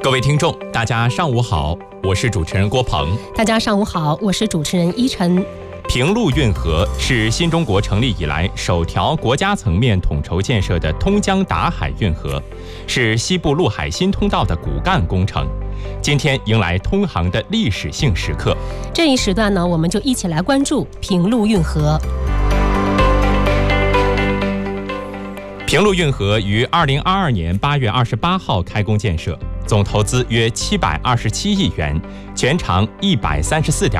各位听众，大家上午好，我是主持人郭鹏。 大家上午好，我是主持人依晨。 平陆运河是新中国成立以来首条国家层面统筹建设的通江达海运河，是西部陆海新通道的骨干工程。今天迎来通航的历史性时刻。 这一时段呢，我们就一起来关注平陆运河。 平陆运河于2022年8月28号开工建设，总投资约727亿元，全长134.2